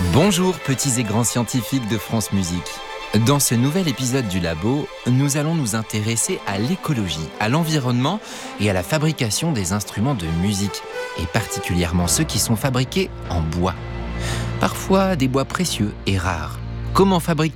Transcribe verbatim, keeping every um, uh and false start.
Bonjour petits et grands scientifiques de France Musique. Dans ce nouvel épisode du Labo, nous allons nous intéresser à l'écologie, à l'environnement et à la fabrication des instruments de musique, et particulièrement ceux qui sont fabriqués en bois. Parfois des bois précieux et rares. Comment fabriquer